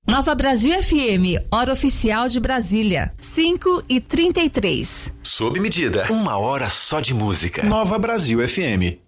Nova Brasil FM, hora oficial de Brasília, 5h33. Sob medida, 1 hora só de música. Nova Brasil FM.